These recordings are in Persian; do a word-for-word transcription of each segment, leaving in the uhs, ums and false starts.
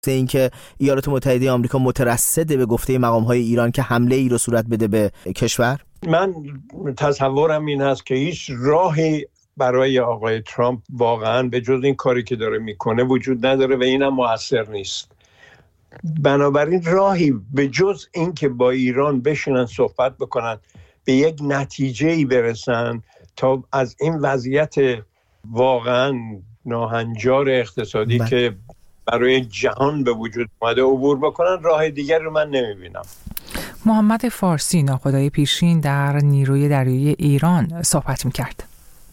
اینکه ایالات متحده آمریکا مترصده به گفته مقام‌های ایران که حمله ای رو صورت بده به کشور؟ من تصورم این هست که هیچ راهی برای آقای ترامپ واقعا به جز این کاری که داره میکنه وجود نداره و اینم مؤثر نیست. بنابراین راهی به جز این که با ایران بشینن صحبت بکنن به یک نتیجه‌ای برسن تا از این وضعیت واقعا ناهنجار اقتصادی من. که برای جهان به وجود اومده عبور بکنن، راه دیگر رو من نمیبینم. محمد فارسی، ناخدای پیشین در نیروی دریایی ایران، صحبت میکرد.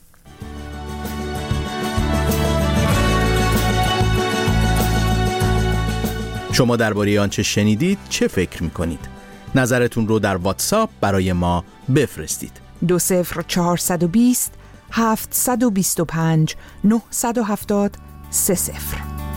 شما درباره آنچه شنیدید چه فکر میکنید؟ نظرتون رو در واتساپ برای ما بفرستید. دو صفر چهارصد و بیست هفتصد و بیست و پنج نهصد و هفتاد سه صفر.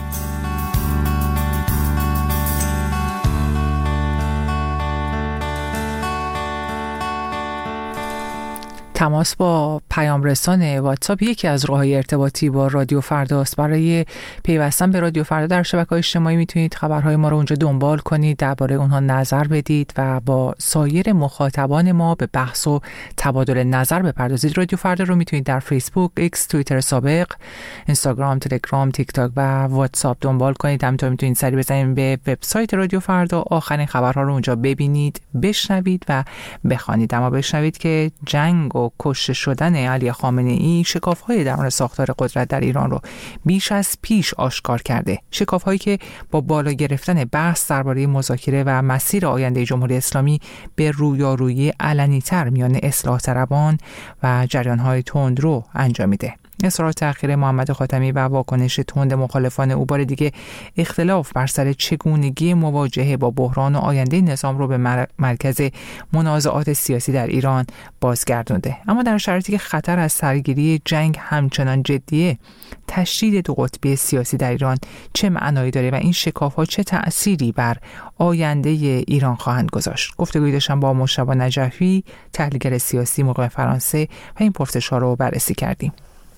تماس با پیام رسان واتساپ یکی از راه‌های ارتباطی با رادیو فردا است. برای پیوستن به رادیو فردا در شبکه‌های اجتماعی میتونید خبرهای ما رو اونجا دنبال کنید، درباره اونها نظر بدید و با سایر مخاطبان ما به بحث و تبادل نظر بپردازید. رادیو فردا رو میتونید در فیسبوک، ایکس، توییتر سابق، اینستاگرام، تلگرام، تیک تاک و واتساپ دنبال کنید. همینطور میتونید سری بزنید به وبسایت رادیو فردا، آخرین خبرها رو اونجا ببینید، بشنوید و بخوانید. اما بشنوید که جنگ و کشته شدن علی خامنه‌ای شکاف‌های درون ساختار قدرت در ایران رو بیش از پیش آشکار کرده. شکاف‌هایی که با بالا گرفتن بحث درباره مذاکره و مسیر آینده جمهوری اسلامی به رویارویی علنی‌تر میان اصلاح طلبان و جریان‌های تندرو انجام میده. اصرار تأخیر محمد خاتمی و واکنش تند مخالفان او بار دیگه اختلاف بر سر چگونگی مواجهه با بحران و آینده نظام رو به مرکز منازعات سیاسی در ایران بازگردونده. اما در شرایطی که خطر از سرگیری جنگ همچنان جدیه، تشدید دو قطبی سیاسی در ایران چه معنایی داره و این شکاف‌ها چه تأثیری بر آینده ایران خواهند گذاشت؟ گفتگوی داشتم با مجتبی نجفی، تحلیلگر سیاسی موقع فرانسه، و این پرسش‌ها رو بررسی کردیم.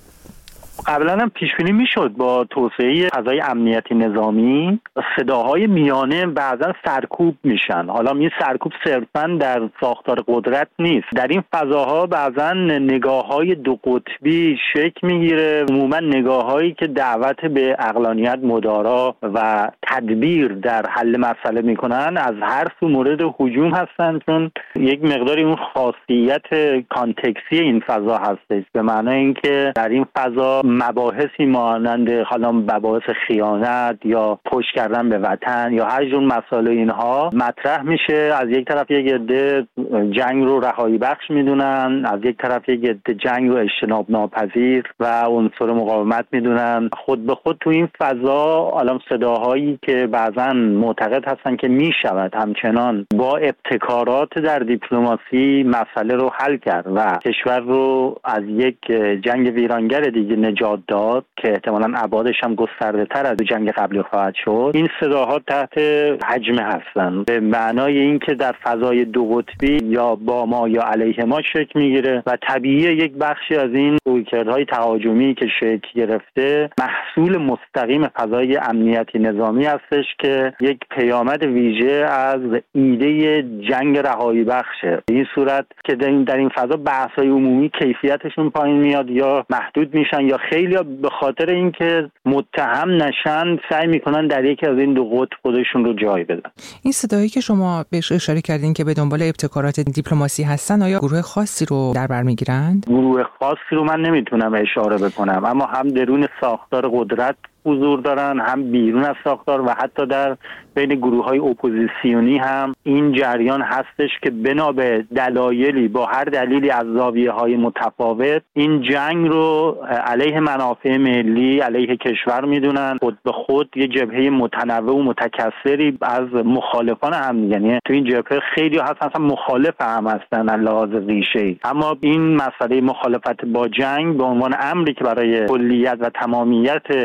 قبلا هم پیش بینی میشد با توسعه فضای امنیتی نظامی صداهای میانه بعضا سرکوب میشن. حالا این سرکوب صرفا در ساختار قدرت نیست، در این فضاها بعضا نگاه‌های دو قطبی شکل میگیره، عموما نگاه‌هایی که دعوت به عقلانیت، مدارا و تدبیر در حل مسئله میکنن از هر سو مورد هجوم هستن، چون یک مقداری اون خاصیت کانتکسی این فضا هستش، به معنای اینکه در این فضا مباحثی مانند حالا مباحث خیانت یا پشت کردن به وطن یا هر جور مسائل اینها مطرح میشه. از یک طرف یک عده جنگ رو رهایی بخش میدونن، از یک طرف یک عده جنگ رو اجتناب ناپذیر و عنصر مقاومت میدونن. خود به خود تو این فضا حالا صداهایی که بعضا معتقد هستن که میشود همچنان با ابتکارات در دیپلماسی مسئله رو حل کرد و کشور رو از یک جنگ ویرانگر دیگه نجات داد که احتمالاً ابعادش هم گسترده تر از جنگ قبلی خواهد شد، این صداها تحت حجم هستن، به معنای اینکه در فضای دو قطبی یا با ما یا علیه ما شکل میگیره و طبیعی یک بخشی از این رویکردهای تهاجمی که شکل گرفته محصول مستقیم فضای امنیتی نظامی هستش که یک پیامد ویژه از ایده جنگ رهایی بخشه. این صورت که در این فضا بحث‌های عمومی کیفیتشون پایین میاد یا محدود میشن یا خیلی به خاطر اینکه متهم نشن سعی میکنن در یکی از این دو قطب خودشون رو جای بدن. این صدایی که شما بهش اشاره کردین که به دنبال ابتکارات دیپلماسی هستن، آیا گروه خاصی رو در بر میگیرند؟ گروه خاصی رو من نمیتونم اشاره بکنم، اما هم درون ساختار قدرت حضور دارن، هم بیرون از ساختار و حتی در بین گروه‌های اپوزیسیونی هم این جریان هستش که بنا به دلایلی با هر دلیلی از زاویه‌های متفاوت این جنگ رو علیه منافع ملی، علیه کشور میدونن. خود به خود یه جبهه متنوع و متکثری از مخالفان هم، یعنی تو این جبهه خیلی هستن اصلا مخالف هم هستن از لحاظ ریشه‌ای، اما این مسئله مخالفت با جنگ به عنوان امری که برای کلیت و تمامیت سرزمین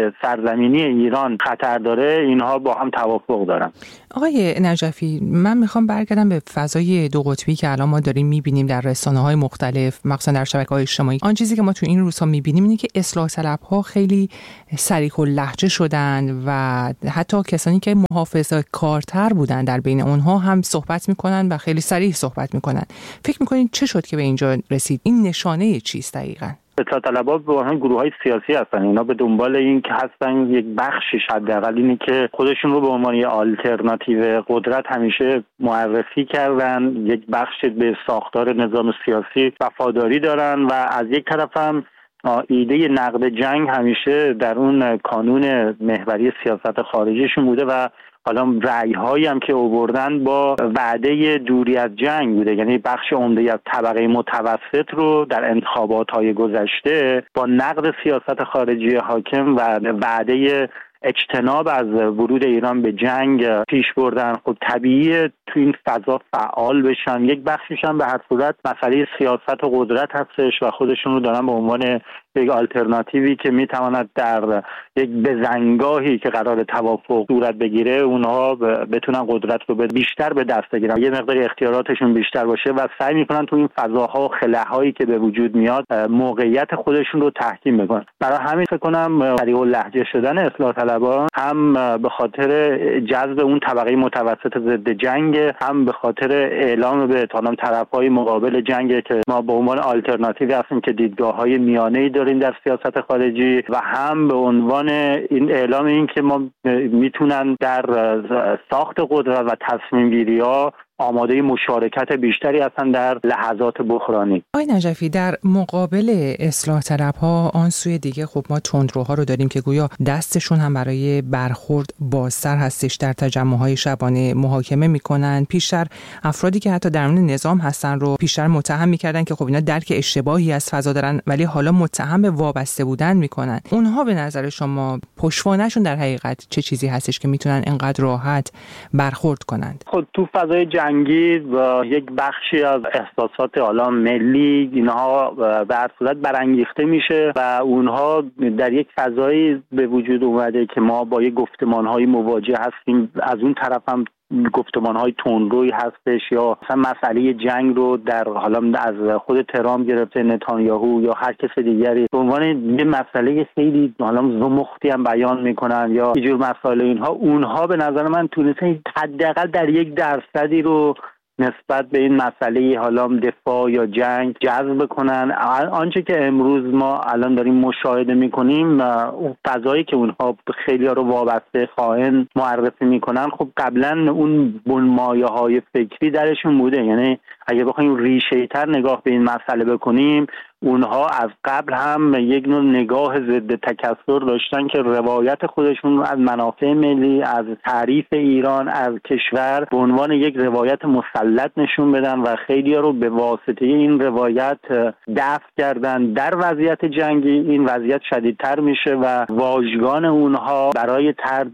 سرزمینی ایران خطر داره، اینها با هم توافق دارن. آقای نجفی، من میخوام برگردم به فضای دو قطبی که الان ما داریم میبینیم در رسانه‌های مختلف، مخصوصا در شبکه‌های اجتماعی. آن چیزی که ما تو این روزها میبینیم اینه که اصلاح طلب‌ها خیلی صریح اللهجه شدن و حتی کسانی که محافظه‌کارتر بودن در بین اونها هم صحبت میکنن و خیلی صریح صحبت میکنن. فکر میکنین چه شد که به اینجا رسید؟ این نشانه چیست دقیقاً؟ اصلاح طلب‌ها به عنوان گروه‌های سیاسی هستن. اینا به دنبال این که هستن یک بخشش حداقل اینه که خودشون رو به عنوان یه آلترناتیو قدرت همیشه معرفی کردن. یک بخش به ساختار نظام سیاسی وفاداری دارن و از یک طرف هم ایده نقد جنگ همیشه در اون کانون محوری سیاست خارجیشون بوده و حالا رأی‌هایی هم که آوردن با وعده دوری از جنگ بوده. یعنی بخش عمده از طبقه متوسط رو در انتخابات‌های گذشته با نقد سیاست خارجی حاکم و وعده اجتناب از ورود ایران به جنگ پیش بردن. خب طبیعیه تو این فضا فعال بشن. یک بخشش هم به هر صورت مسئله سیاست و قدرت هستش و خودشون رو دارن به عنوان یک آلترناتیوی که میتواند در یک بزنگاهی که قرار توافق صورت بگیره اونها بتونن قدرت رو بیشتر به دست بگیرن، یه مقدار اختیاراتشون بیشتر باشه و سعی میکنن تو این فضاها و خلاهایی که به وجود میاد موقعیت خودشون رو تحکیم بکنن. برای همین فکر کنم سریع اللهجه شدن اصلاح طلبان هم به خاطر جذب اون طبقه متوسط ضد جنگ، هم به خاطر اعلام به تمام طرف‌های مقابل جنگ که ما به عنوان آلترناتیوی هستیم که دیدگاه‌های میانه‌ای داریم در سیاست خارجی، و هم به عنوان این اعلام این که ما میتونن در ساخت قدرت و تصمیم گیری ها آماده مشارکت بیشتری هستن در لحظات بحرانی. آقای نجفی، در مقابل اصلاح طلب‌ها آن سوی دیگه خب ما تندروها رو داریم که گویا دستشون هم برای برخورد بازتر هستش، در تجمع‌های شبانه محاکمه میکنن. پیشتر افرادی که حتی درون نظام هستن رو پیشتر متهم میکردن که خب اینا درک اشتباهی از فضا دارن، ولی حالا متهم به وابسته بودن میکنن. اونها به نظر شما پشتوانه‌شون در حقیقت چه چیزی هستش که میتونن اینقدر راحت برخورد کنند؟ خب تو فضای جنگی و یک بخشی از احساسات حالا ملی اینها به هر صورت برانگیخته میشه و اونها در یک فضایی به وجود اومده که ما با یک گفتمان‌های مواجه هستیم. از اون طرف هم گفتمان‌های تندروی هستش یا مثلا مسئله جنگ رو در حالا از خود ترامپ گرفته نتانیاهو یا هر کس دیگری به عنوان یه مسئله خیلی حالا زمختی هم بیان میکنن یا اینجور مسائل. اینها اونها به نظر من تونستن حداقل در یک درصدی رو نسبت به این مسئله حالا دفاع یا جنگ جذب کنن. آنچه که امروز ما الان داریم مشاهده میکنیم، اون فضایی که اونها خیلی ها رو وابسته خائن معرفی میکنن، خب قبلا اون بنمایه های فکری درشون بوده. یعنی اگه بخوایم ریشه تر نگاه به این مسئله بکنیم، اونها از قبل هم یک نوع نگاه ضد تکثر داشتن که روایت خودشون از منافع ملی، از تعریف ایران از کشور به عنوان یک روایت مسلط نشون بدن و خیلی ها رو به واسطه این روایت دفع کردن. در وضعیت جنگی این وضعیت شدیدتر میشه و واژگان اونها برای طرد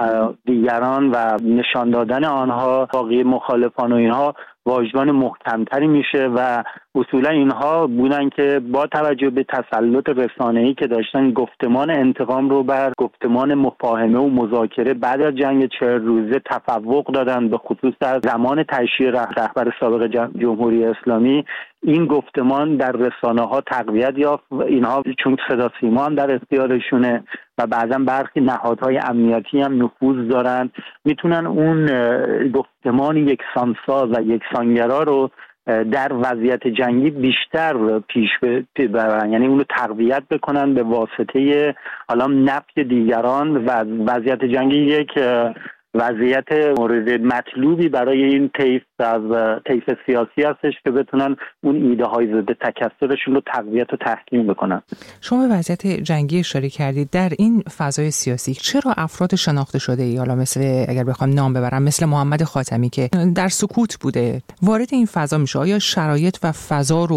دیگران و نشان دادن آنها باقی مخالفان و اینها واژگان محکمتری میشه و اصولا اینها بودن که با توجه به تسلط رسانه‌ای که داشتن گفتمان انتقام رو بر گفتمان مفاهمه و مذاکره بعد از جنگ چهل روزه تفوق دادن، به خصوص در زمان تشییع رهبر سابق جمهوری اسلامی. این گفتمان در رسانه‌ها تقویت یافت. اینها چون صدا سیما هم در اختیارشونه و بعضا برخی نهادهای امنیتی هم نفوذ دارن، میتونن اون گفتمان یکسانساز و یکسانگرا رو در وضعیت جنگی بیشتر پیش ببرن، یعنی اون رو تقویت بکنن به واسطه حالا نفی دیگران. و وضعیت جنگی یک وضعیت مورد مطلوبی برای این طیف از طیف سیاسی هستش که بتونن اون ایده های ضد تکثرشون رو تقویت و تحکیم بکنن. شما به وضعیت جنگی اشاره کردید. در این فضای سیاسی چرا افراد شناخته شده ای، حالا مثل اگر بخوام نام ببرم مثل محمد خاتمی که در سکوت بوده، وارد این فضا میشه؟ آیا شرایط و فضا رو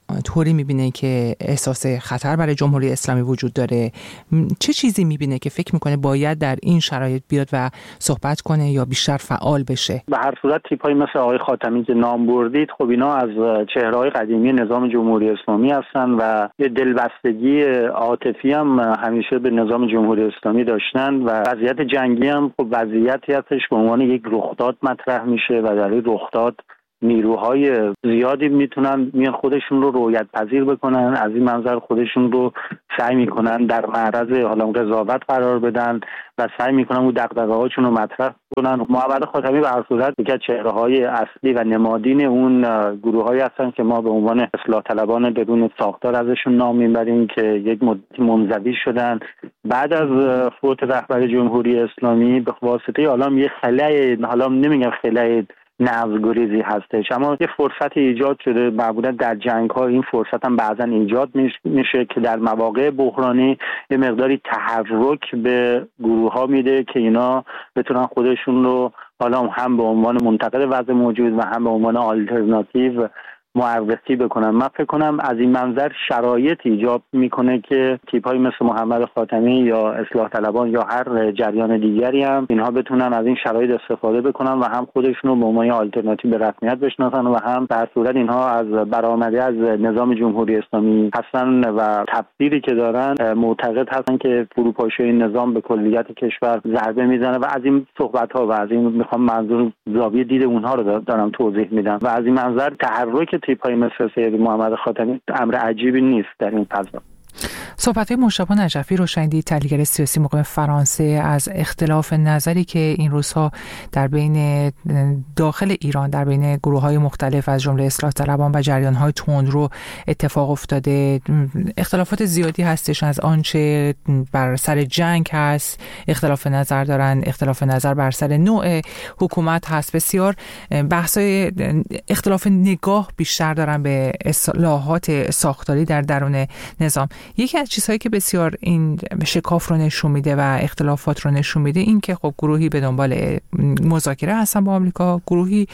طوری میبینه که احساس خطر برای جمهوری اسلامی وجود داره؟ چه چیزی میبینه که فکر میکنه باید در این شرایط بیاد و صحبت کنه یا بیشتر فعال بشه؟ به هر صورت تیپ‌های مثل آقای خاتمی که نام بردید، خب اینا از چهره‌های قدیمی نظام جمهوری اسلامی هستن و یه دلبستگی عاطفی هم همیشه به نظام جمهوری اسلامی داشتن و وضعیت جنگی هم خب وضعیتی هستش به عنوان یک رخداد مطرح میشه و در این رخداد نیروهای زیادی میتونن میان خودشون رو رویت پذیر بکنن، از این منظر خودشون رو سعی میکنن در معرض حالا قضاوت قرار بدن و سعی میکنن اون دغدغه‌هاشون رو مطرح کنن. محمد خاتمی به هر صورت یکی از چهره‌های اصلی و نمادین اون گروه‌هایی هستن که ما به عنوان اصلاح طلبان بدون ساختار ازشون نام میبریم که یک مدتی منزوی شدن بعد از فوت رهبر جمهوری اسلامی به واسطه حالا یه خلأ، حالا نمیگم خلأ نزدگریزی هستش، اما یه فرصت ایجاد شده. معمولا در جنگ ها این فرصت هم بعضا ایجاد میشه که در مواقع بحرانی یه مقداری تحرک به گروه ها میده که اینا بتونن خودشون رو حالا هم به عنوان منتقد وضع موجود و هم به عنوان آلترناتیو معرفی بکنن. من فکر کنم از این منظر شرایط ایجاب میکنه که تیپ‌های مثل محمد خاتمی یا اصلاح طلبان یا هر جریان دیگری هم اینها بتونن از این شرایط استفاده بکنن و هم خودشون رو به عنوان آلترناتیو به رسمیت بشناسن و هم در صورت اینها از برآمده از نظام جمهوری اسلامی هستن و تفسیری که دارن معتقد هستن که فروپاشی این نظام به کلیت کشور ضربه میزنه و از این صحبت‌ها و از این میخوام منظور زاویه دید اونها رو دارم توضیح میدم و از این منظر تحرک تیپ‌های مثل سید محمد خاتمی امر عجیبی نیست در این فضا. صحبت‌های مجتبی نجفی رو شنیدید، تحلیلگر سیاسی مقیم فرانسه، از اختلاف نظری که این روزها در بین داخل ایران در بین گروه‌های مختلف از جمله اصلاح طلبان و جریان‌های تندرو اتفاق افتاده. اختلافات زیادی هستش، از آنچه بر سر جنگ هست اختلاف نظر دارن، اختلاف نظر بر سر نوع حکومت هست، بسیار بحث‌های اختلاف نگاه بیشتر دارن به اصلاحات ساختاری در درون نظام. یکی از چیزهایی که بسیار این شکاف رو نشون میده و اختلافات رو نشون میده این که خب گروهی به دنبال مذاکره هستن با آمریکا، گروهی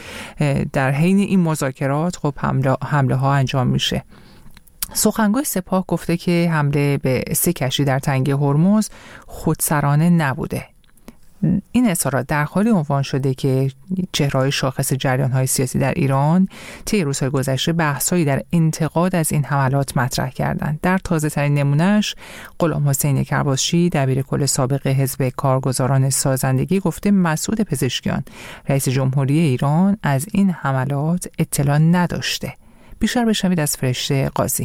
در حین این مذاکرات خب حمله حمله ها انجام میشه. سخنگوی سپاه گفته که حمله به سه کشتی در تنگه هرمز خودسرانه نبوده. این اظهارات در حالی عنوان شده که چهره‌های شاخص جریان‌های سیاسی در ایران طی روزهای گذشته بحث‌هایی در انتقاد از این حملات مطرح کردند. در تازه‌ترین نمونه‌اش غلام حسین کرباسچی دبیرکل سابق حزب کارگزاران سازندگی گفته مسعود پزشکیان رئیس جمهوری ایران از این حملات اطلاع نداشته. بیشتر بشنوید از فرشته قاضی.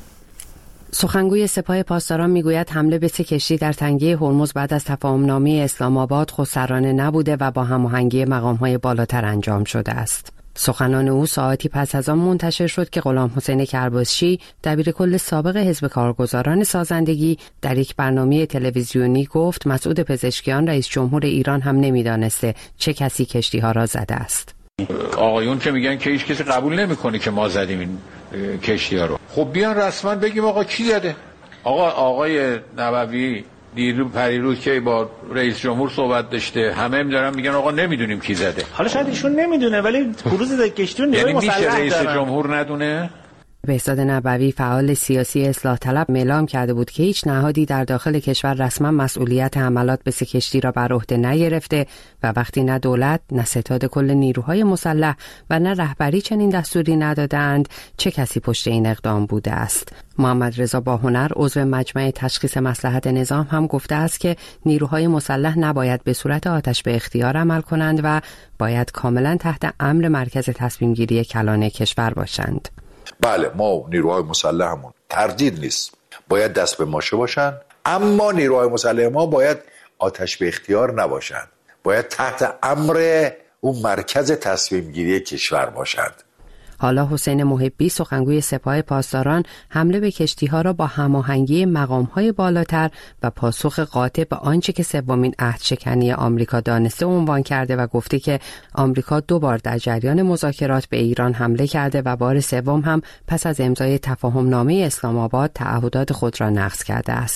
سخنگوی سپاه پاسداران میگوید حمله به سه کشتی در تنگه هرمز بعد از تفاهمنامه اسلام آباد خودسرانه نبوده و با هماهنگی مقام‌های بالاتر انجام شده است. سخنان او ساعتی پس از آن منتشر شد که غلام حسین کرباسچی دبیرکل سابق حزب کارگزاران سازندگی در یک برنامه تلویزیونی گفت مسعود پزشکیان رئیس جمهور ایران هم نمیدانسته چه کسی کشتی‌ها را زده است. آقایون که میگن که هیچ کسی قبول نمیکنه که ما زدیم این کشتی‌ها رو، خب بیان رسما بگیم آقا کی زده. آقا آقای نبوی دیرو پریرو که با رئیس جمهور صحبت داشته، همه می‌دارن میگن آقا نمیدونیم کی زده. حالا شاید ایشون نمیدونه ولی کروز کشتی رو نیروی مسلح دارن. رئیس جمهور ندونه؟ بهزاد نبوی فعال سیاسی اصلاح طلب اعلام کرده بود که هیچ نهادی در داخل کشور رسما مسئولیت حملات به سه کشتی را بر عهده نگرفته و وقتی نه دولت، نه ستاد کل نیروهای مسلح و نه رهبری چنین دستوری ندادند، چه کسی پشت این اقدام بوده است؟ محمد رضا باهنر عضو مجمع تشخیص مصلحت نظام هم گفته است که نیروهای مسلح نباید به صورت آتش به اختیار عمل کنند و باید کاملا تحت امر مرکز تصمیم گیری کلان کشور باشند. بله، ما نیروهای مسلحمون تردید نیست، باید دست به ماشه باشن، اما نیروهای مسلح ما باید آتش به اختیار نباشند، باید تحت امر اون مرکز تصمیم گیری کشور باشند. حالا حسین محبی سخنگوی سپاه پاسداران حمله به کشتی‌ها را با هماهنگی مقام‌های بالاتر و پاسخ قاطع به آنچه که سومین عهدشکنی آمریکا دانسته عنوان کرده و گفته که آمریکا دو بار در جریان مذاکرات به ایران حمله کرده و بار سوم هم پس از امضای تفاهمنامه اسلام آباد تعهدات خود را نقض کرده است.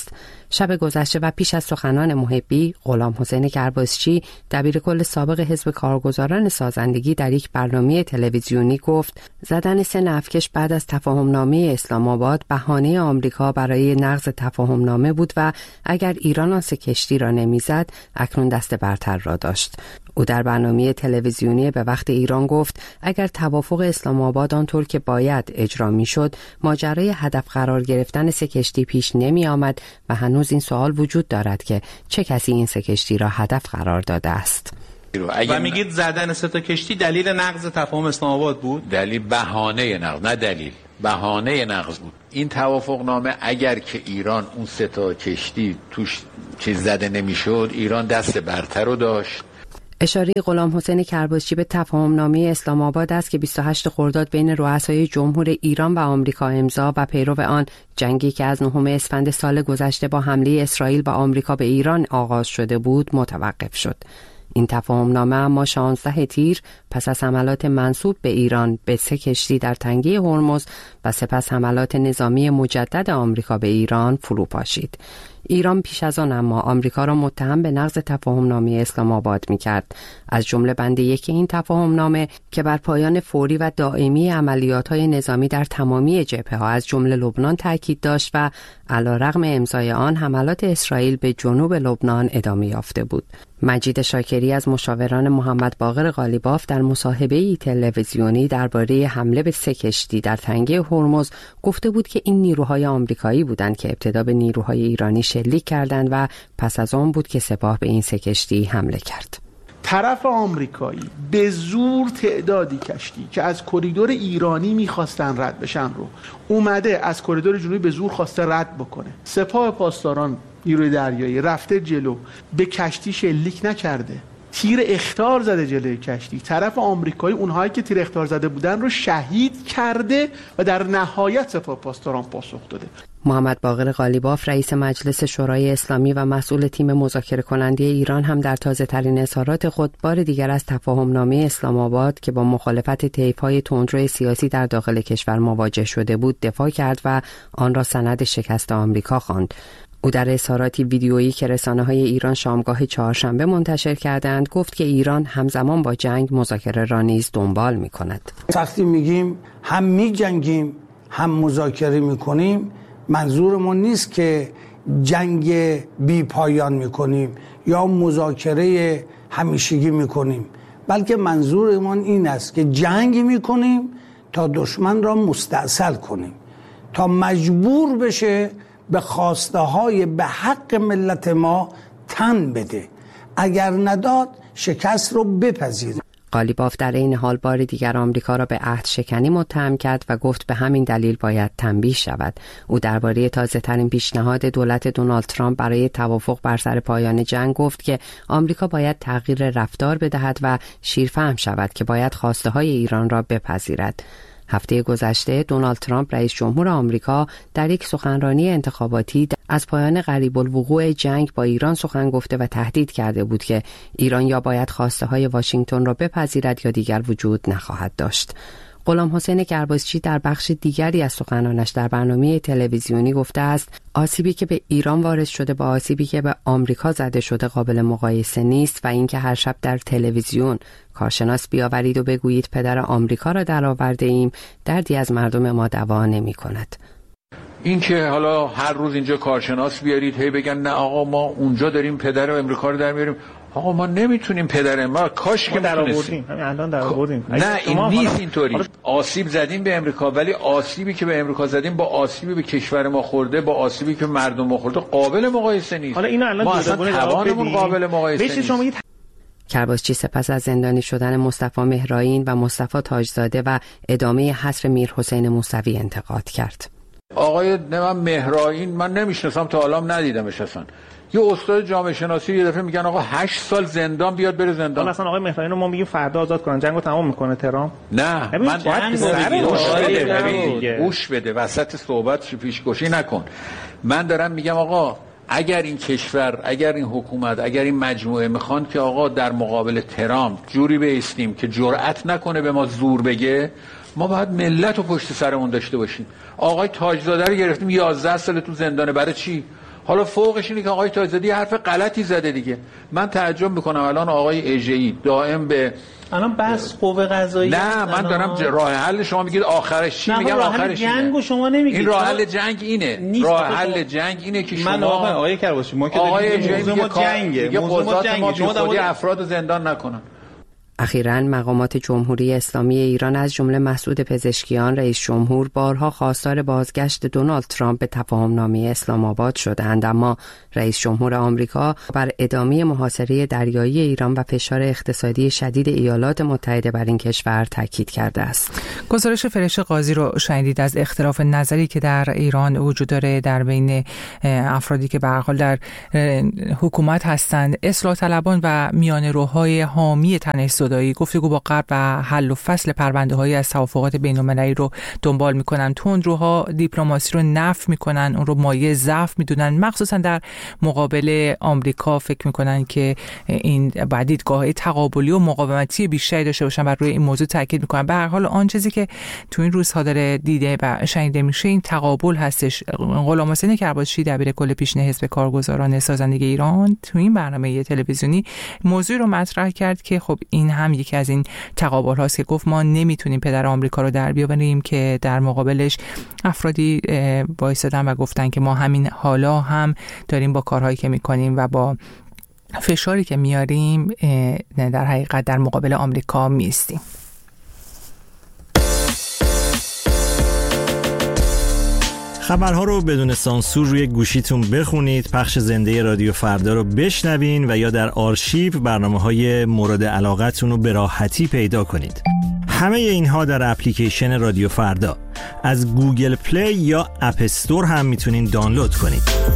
شب گذشته و پیش از سخنان محبی، غلام حسین کرباسچی دبیرکل سابق حزب کارگزاران سازندگی در یک برنامه تلویزیونی گفت زدن سه نفتکش بعد از تفاهمنامه اسلام آباد بهانه آمریکا برای نقض تفاهمنامه بود و اگر ایران آن سه کشتی را نمیزد اکنون دست برتر را داشت. او در برنامه تلویزیونی به وقت ایران گفت اگر توافق اسلام آباد آنطور که باید اجرا میشد ماجرای هدف قرار گرفتن سه کشتی پیش نمی آمد و هنوز این سوال وجود دارد که چه کسی این سه کشتی را هدف قرار داده است. و میگید زدن سه تا کشتی دلیل نقض تفاهم اسلام آباد بود؟ دلیل بهانه نقض، نه دلیل، بهانه نقض بود. این توافق نامه اگر که ایران اون سه تا کشتی توش چیز زده نمیشد ایران دست برتر رو داشت. اشاره غلام حسین کرباسچی به تفاهمنامه اسلام آباد است که بیست و هشتم خرداد بین رؤسای جمهور ایران و آمریکا امضا و پیرو آن جنگی که از نهم اسفند سال گذشته با حمله اسرائیل و آمریکا به ایران آغاز شده بود متوقف شد. این تفاهمنامه اما شانزده تیر پس از حملات منسوب به ایران به سه کشتی در تنگه هرمز و سپس حملات نظامی مجدد آمریکا به ایران فرو پاشید. ایران پیش از آن اما آمریکا را متهم به نقض تفاهمنامه اسلام آباد می‌کرد. از جمله بند یک این تفاهمنامه که بر پایان فوری و دائمی عملیات‌های نظامی در تمامی جبهه‌ها از جمله لبنان تاکید داشت و علیرغم امضای آن حملات اسرائیل به جنوب لبنان ادامه یافته بود. مجید شاکری از مشاوران محمد باقر قالیباف در مصاحبه‌ای تلویزیونی درباره حمله به سه کشتی در تنگه هرمز گفته بود که این نیروهای آمریکایی بودند که ابتدا به نیروهای ایرانی شلیک کردند و پس از آن بود که سپاه به این سه کشتی حمله کرد. طرف آمریکایی به زور تعدادی کشتی که از کریدور ایرانی میخواستن رد بشن رو اومده از کریدور جنوبی به زور خواسته رد بکنه. سپاه پاسداران نیروی دریایی رفته جلو، به کشتی شلیک نکرده، تیر اخطار زده جلوی کشتی. طرف آمریکایی اونهایی که تیر اخطار زده بودن رو شهید کرده و در نهایت سپاه پاسداران پاسخ داده. محمد باقر قالیباف رئیس مجلس شورای اسلامی و مسئول تیم مذاکره کننده ایران هم در تازه ترین اظهارات خود بار دیگر از تفاهمنامه اسلام آباد که با مخالفت طیف‌های تندرو سیاسی در داخل کشور مواجه شده بود دفاع کرد و آن را سند شکست آمریکا خواند. او در اظهاراتی ویدیویی که رسانه‌های ایران شامگاه چهارشنبه منتشر کردند گفت که ایران همزمان با جنگ مذاکره را نیز دنبال می‌کند. وقتی میگیم هم می‌جنگیم هم مذاکره می‌کنیم منظورمون نیست که جنگ بی پایان می‌کنیم یا مذاکره همیشگی می‌کنیم، بلکه منظورمون این است که جنگ می‌کنیم تا دشمن را مستأصل کنیم، تا مجبور بشه به خواسته های به حق ملت ما تن بده، اگر نداد شکست رو بپذیره. قالیباف در این حال بار دیگر آمریکا را به عهد شکنی متهم کرد و گفت به همین دلیل باید تنبیه شود. او درباره تازه ترین پیشنهاد دولت دونالد ترامپ برای توافق بر سر پایان جنگ گفت که آمریکا باید تغییر رفتار بدهد و شیرفهم شود که باید خواسته های ایران را بپذیرد. هفته گذشته دونالد ترامپ رئیس جمهور آمریکا در یک سخنرانی انتخاباتی از پایان قریب الوقوع جنگ با ایران سخن گفته و تهدید کرده بود که ایران یا باید خواسته های واشنگتن را بپذیرد یا دیگر وجود نخواهد داشت. غلام حسین کرباسچی در بخش دیگری از سخنانش در برنامه تلویزیونی گفته است آسیبی که به ایران وارد شده با آسیبی که به آمریکا زده شده قابل مقایسه نیست و اینکه هر شب در تلویزیون کارشناس بیاورید و بگویید پدر آمریکا را درآورده ایم دردی از مردم ما دوا نمی کند. این که حالا هر روز اینجا کارشناس بیارید هی بگن نه آقا ما اونجا داریم پدر امریکا رو در میاریم، آقا ما نمیتونیم پدر ما کاش که در آوردیم همین الان در آوردیم. نه این نیست اینطوری. آسیب زدیم به امریکا ولی آسیبی که به امریکا زدیم با آسیبی به کشور ما خورده با آسیبی که مردم ما خورده قابل مقایسه نیست. حالا اینا الان ما اصلا توانمون قابل مقایسه نیست. کرباسچی سپس از زندانی شدن مصطفی مهرائین و مصطفی تاجزاده و ادامه حصر میرحسین موسوی انتقاد کرد. آقای نمام مهرائین من نمیشناسم تا حالا ندیدمش اصلا. یه استاد جامعه شناسی یه دفعه میگن آقا هشت سال زندان بیاد بره زندان. اصلا آقای مهرائین رو ما میگیم فردا آزاد کنن جنگو تمام میکنه ترامپ. نه من گوش بده وسط صحبت پیشگوشی نکن. من دارم میگم آقا اگر این کشور اگر این حکومت اگر این مجموعه میخوان که آقا در مقابل ترامپ جوری بایستیم که جرأت نکنه به ما زور بگه، ما باید ملت رو پشت سرمون داشته باشیم. آقای تاجزاده رو گرفتیم یازده سال تو زندانه، برای چی؟ حالا فوقش اینه که آقای تاج‌زاده حرف غلطی زده دیگه. من تعجب میکنم الان آقای اژه‌ای دائم به الان بس قوه قضایی. نه من دارم راه حل شما میگید آخرش چی میگم آخرش جنگو شما نمیگید. این راه حل جنگ اینه. راه حل جنگ اینه که شما من آقای آقای کرباشی ما که موضوع ما جنگه. موضوع ما جنگه. شما خودی افراد زندان نکنن. اخیراً مقامات جمهوری اسلامی ایران از جمله مسعود پزشکیان رئیس جمهور بارها خواستار بازگشت دونالد ترامپ به تفاهم‌نامه اسلام آباد شدند، اما رئیس جمهور آمریکا بر ادامه محاصره دریایی ایران و فشار اقتصادی شدید ایالات متحده بر این کشور تاکید کرده است. گزارش فرش قاضی رو شنیدید از اختلاف نظری که در ایران وجود داره در بین افرادی که به هر حال در حکومت هستند، اصلاح طلبان و میانه‌روهای حامی تنش زدایی گفتگو با غرب و حل و فصل پرونده‌هایی از توافقات بین‌المللی رو دنبال می‌کنن. تندروها دیپلماسی رو نفی می‌کنن، اون رو مایه ضعف می‌دونن، مخصوصا در مقابل آمریکا فکر می‌کنن که این باید دیدگاه تقابلی و مقاومتی بیشتری داشته باشن و روی این موضوع تاکید می‌کنن. به هر حال آن چیزی که تو این روزها داره دیده و شنیده میشه این تقابل هستش. غلام حسین کرباشی دبیر کل پیشین حزب کارگزاران سازندگی ایران تو این برنامه تلویزیونی موضوع رو مطرح کرد که خب این هم یکی از این تقابل هاست که گفت ما نمیتونیم پدر آمریکا رو در بیاوریم که در مقابلش افرادی وایسادن و گفتن که ما همین حالا هم داریم با کارهایی که میکنیم و با فشاری که میاریم در حقیقت در مقابل آمریکا میستیم. خبرها رو بدون سانسور روی گوشیتون بخونید، پخش زنده رادیو فردا رو بشنوین و یا در آرشیو برنامه‌های مورد علاقتون رو به راحتی پیدا کنید. همه اینها در اپلیکیشن رادیو فردا از گوگل پلی یا اپ استور هم میتونین دانلود کنید.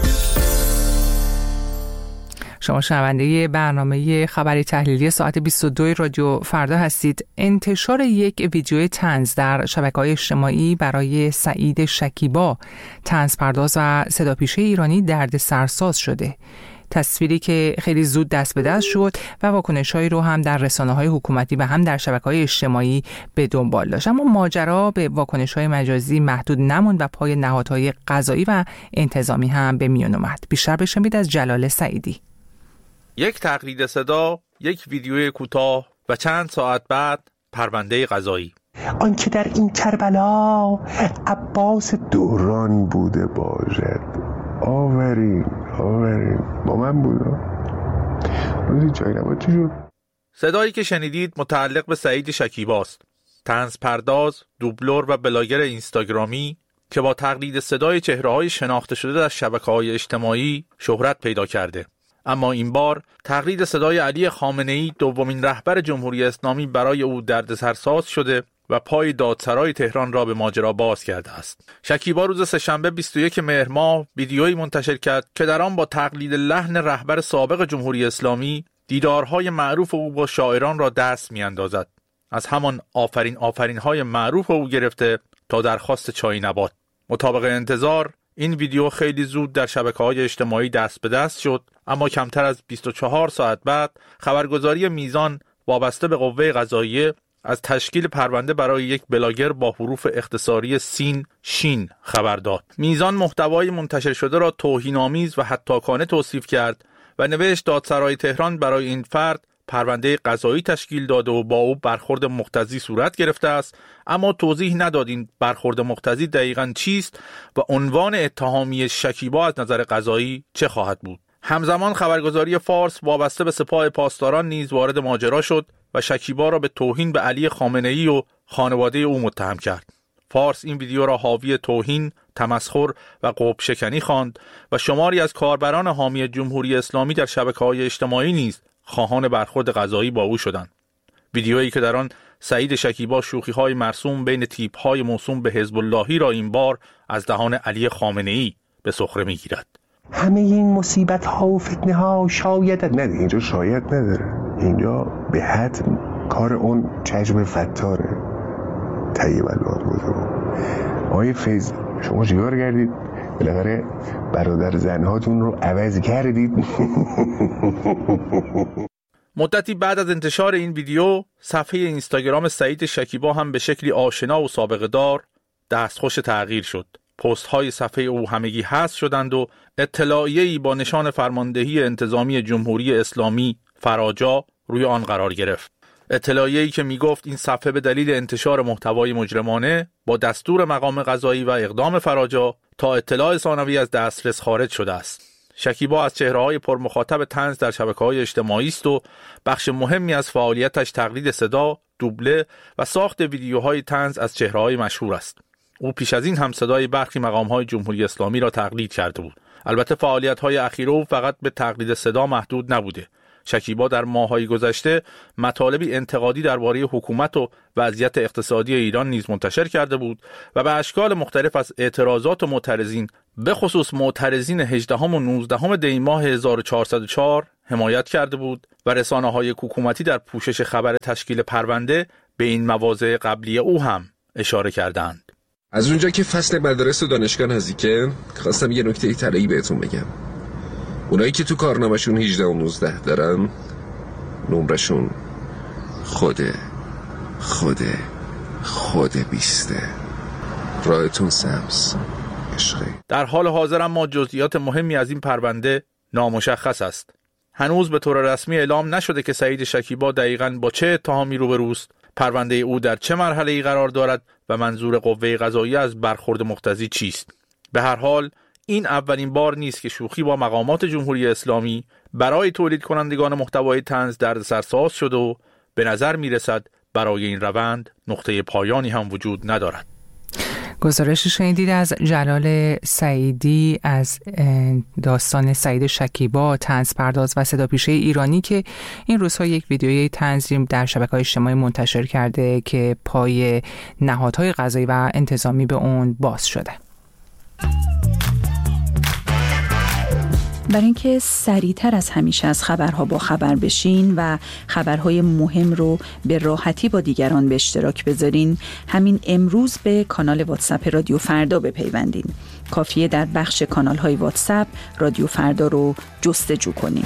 شما شنونده برنامه خبری تحلیلی ساعت بیست و دو رادیو فردا هستید. انتشار یک ویدیوی طنز در شبکه‌های اجتماعی برای سعید شکیبا، طنزپرداز و صداپیشه ایرانی، دردسرساز شده. تصویری که خیلی زود دست به دست شد و واکنش‌هایی رو هم در رسانه‌های حکومتی و هم در شبکه‌های اجتماعی به دنبال داشت. اما ماجرا به واکنش‌های مجازی محدود نموند و پای نهادهای قضایی و انتظامی هم به میان اومد. بیشتر بشنوید از جلال سعیدی. یک تقلید صدا، یک ویدیوی کوتاه و چند ساعت بعد پرونده قضایی. آنکه در این کربلا عباس دوران بوده باشد. آورین آورین با من بوده. روزی جای نبود چجور؟ صدایی که شنیدید متعلق به سعید شکیباست، طنزپرداز، دوبلور و بلاگر اینستاگرامی که با تقلید صدای چهره‌های شناخته شده در شبکه‌های اجتماعی شهرت پیدا کرده. اما این بار تقلید صدای علی خامنه‌ای، دومین رهبر جمهوری اسلامی، برای او دردسرساز شده و پای دادسرای تهران را به ماجرا باز کرده است. شکیبا روز سه‌شنبه بیست و یکم مهر ماه ویدیویی منتشر کرد که در آن با تقلید لحن رهبر سابق جمهوری اسلامی دیدارهای معروف او با شاعران را دست می‌اندازد. از همان آفرین آفرین های معروف او گرفته تا درخواست چای نبات. مطابق انتظار این ویدیو خیلی زود در شبکه‌های اجتماعی دست به دست شد، اما کمتر از بیست و چهار ساعت بعد خبرگزاری میزان وابسته به قوه قضاییه از تشکیل پرونده برای یک بلاگر با حروف اختصاری سین شین خبر داد. میزان محتوای منتشر شده را توهین‌آمیز و حتاکانه توصیف کرد و نوشت دادسرای تهران برای این فرد پرونده قضایی تشکیل داده و با او برخورد مقتضی صورت گرفته است، اما توضیح نداد این برخورد مقتضی دقیقاً چیست و عنوان اتهامی شکیبا از نظر قضایی چه خواهد بود. همزمان خبرگزاری فارس وابسته به سپاه پاسداران نیز وارد ماجرا شد و شکیبا را به توهین به علی خامنه‌ای و خانواده او متهم کرد. فارس این ویدیو را حاوی توهین، تمسخر و قوب شکنی خواند و شماری از کاربران حامی جمهوری اسلامی در شبکه‌های اجتماعی نیز خواهان برخورد قضایی با او شدند. ویدیویی که در آن سعید شکیبا شوخی‌های مرسوم بین تیپ‌های موسوم به حزب اللهی را این بار از دهان علی خامنه‌ای به سخره می‌گیرد. همه این مصیبت ها و فتنه ها شاید نه، اینجا شاید نداره، اینجا به حد کار اون چشم فتاره طیب الوان بوده. آقای فیض شما چیکار کردید؟ بالاخره برادر زنهاتون رو عوض کردید. مدتی بعد از انتشار این ویدیو صفحه اینستاگرام سعید شکیبا هم به شکلی آشنا و سابقه دار دستخوش تغییر شد. پست‌های صفحه او همگی حذف شدند و اطلاعیه‌ای با نشان فرماندهی انتظامی جمهوری اسلامی فراجا روی آن قرار گرفت. اطلاعیه‌ای که میگفت این صفحه به دلیل انتشار محتوای مجرمانه با دستور مقام قضایی و اقدام فراجا تا اطلاع ثانوی از دسترس خارج شده است. شکیبا از چهره‌های پرمخاطب طنز در شبکه‌های اجتماعی است و بخش مهمی از فعالیتش تقلید صدا، دوبله و ساخت ویدیوهای طنز از چهره‌های مشهور است. او پیش از این هم صدای برخی مقام‌های جمهوری اسلامی را تقلید کرده بود. البته فعالیت‌های اخیر او فقط به تقلید صدا محدود نبوده. شکیبا در ماه‌های گذشته مطالبی انتقادی درباره حکومت و وضعیت اقتصادی ایران نیز منتشر کرده بود و به اشکال مختلف از اعتراضات و معترضین، به خصوص معترضین هجدهم و نوزدهم دی ماه هزار و چهارصد و چهار حمایت کرده بود و رسانه‌های حکومتی در پوشش خبر تشکیل پرونده به این مواضع قبلی او هم اشاره کردند. از اونجا که فصل مدارس و دانشگاه نزدیکه، خواستم یه نکته طلایی بهتون بگم. اونایی که تو کارنامه‌شون هجده و نوزده دارن، نمرشون خوده خوده خوده بیسته. راهتون سبز عشقی. در حال حاضر اما جزئیات مهمی از این پرونده نامشخص است. هنوز به طور رسمی اعلام نشده که سعید شکیبا دقیقاً با چه اتهامی روبروست، پرونده او در چه مرحله‌ای قرار دارد و منظور قوه قضاییه از برخورد مقتضی چیست. به هر حال این اولین بار نیست که شوخی با مقامات جمهوری اسلامی برای تولید کنندگان محتوای طنز دردسرساز شده و به نظر میرسد برای این روند نقطه پایانی هم وجود ندارد. گزارش شنیدید از جلال سعیدی از داستان سعید شکیبا، طنز پرداز و صداپیشه ایرانی که این روزها یک ویدیوی طنزی در شبکه‌های اجتماعی منتشر کرده که پای نهادهای قضایی و انتظامی به اون باز شده. برای اینکه سریعتر از همیشه از خبرها با خبر بشین و خبرهای مهم رو به راحتی با دیگران به اشتراک بذارین، همین امروز به کانال واتساپ رادیو فردا بپیوندین. کافیه در بخش کانال‌های واتساپ رادیو فردا رو جستجو کنین.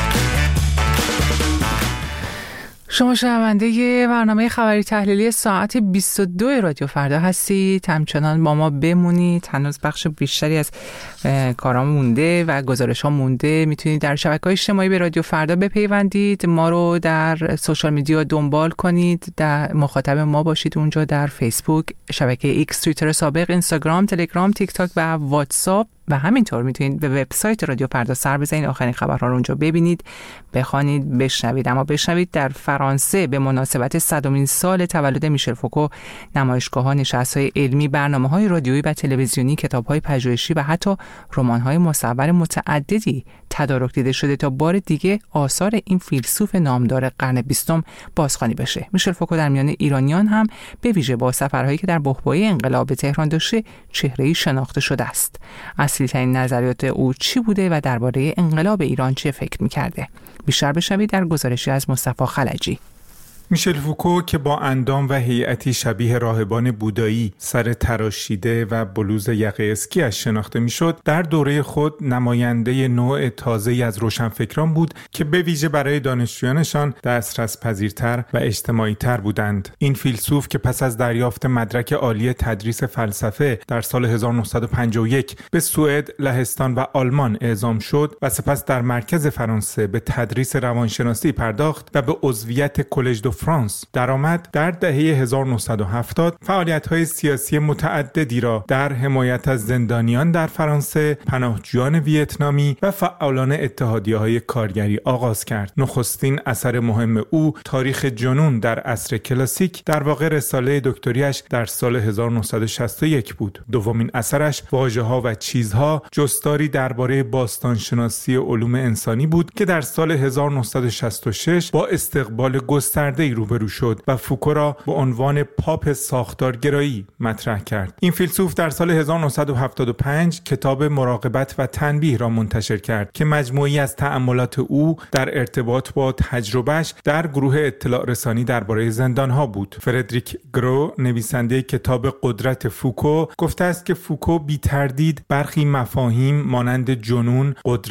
شما شنونده برنامه خبری تحلیلی ساعت بیست و دو رادیو فردا هستید. همچنان با ما بمونید. هنوز بخش بیشتری از کارام مونده و گزارش ها مونده. میتونید در شبکه‌های اجتماعی به رادیو فردا بپیوندید. ما رو در سوشال میدیا دنبال کنید. در مخاطب ما باشید اونجا در فیسبوک، شبکه ایکس، توییتر سابق، اینستاگرام، تلگرام، تیک تاک و واتساپ. و همینطور میتونید به وبسایت رادیو فردا سر بزنید، آخرین خبرها رو اونجا ببینید، بخوانید، بشنوید. اما بشنوید در فرانسه به مناسبت صدمین سال تولد میشل فوکو نمایشگاه‌ها، نشست‌های علمی، برنامه‌های رادیویی و تلویزیونی، کتاب‌های پژوهشی و حتی رمان‌های مصور متعددی تدارک دیده شده تا بار دیگه آثار این فیلسوف نامدار قرن بیستم بازخوانی بشه. میشل فوکو در میان ایرانیان هم به ویژه با سفرهایی که در بحبوحه انقلاب به تهران داشته چهره‌ای شناخته شده است. اصلی‌ترین نظریات او چی بوده و درباره انقلاب ایران چه فکر می‌کرده؟ بیشتر بشنوید در گزارشی از مصطفی خلجی. میشل فوکو که با اندام و هیئتی شبیه راهبان بودایی، سر تراشیده و بلوز یقه اسکی‌اش شناخته میشد، در دوره خود نماینده نوع تازه‌ای از روشنفکران بود که به ویژه برای دانشجویانشان دسترس پذیرتر و اجتماعی‌تر بودند. این فیلسوف که پس از دریافت مدرک عالی تدریس فلسفه در سال هزار و نهصد و پنجاه و یک به سوئد، لهستان و آلمان اعزام شد و سپس در مرکز فرانسه به تدریس روانشناسی پرداخت و به عضویت کلژ دو فرانس درآمد، در دهه هزار و نهصد و هفتاد فعالیت‌های سیاسی متعددی را در حمایت از زندانیان در فرانسه، پناهجویان ویتنامی و فعالان اتحادیه‌های کارگری آغاز کرد. نخستین اثر مهم او، تاریخ جنون در عصر کلاسیک، در واقع رساله دکتریش در سال هزار و نهصد و شصت و یک بود. دومین اثرش، واژه‌ها و چیزها، جستاری درباره باستانشناسی علوم انسانی بود که در سال هزار و نهصد و شصت و شش با استقبال گسترده روبرو شد و فوکو را به عنوان پاپ ساختارگرایی مطرح کرد. این فیلسوف در سال هزار و نهصد و هفتاد و پنج کتاب مراقبت و تنبیه را منتشر کرد که مجموعی از تأملات او در ارتباط با تجربهش در گروه اطلاع رسانی درباره زندانها بود. فردریک گرو، نویسنده کتاب قدرت فوکو، گفته است که فوکو بی تردید برخی مفاهیم مانند جنون، قدرت،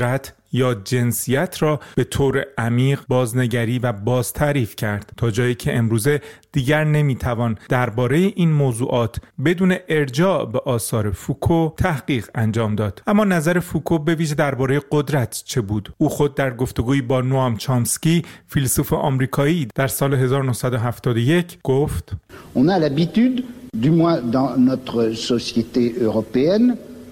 یا جنسیت را به طور عمیق بازنگری و باز تعریف کرد، تا جایی که امروزه دیگر نمیتوان درباره این موضوعات بدون ارجاع به آثار فوکو تحقیق انجام داد. اما نظر فوکو به ویژه درباره قدرت چه بود؟ او خود در گفتگویی با نوام چامسکی، فیلسوف آمریکایی، در سال هزار و نهصد و هفتاد و یک گفت: On a l'habitude, du moins dans notre société européenne,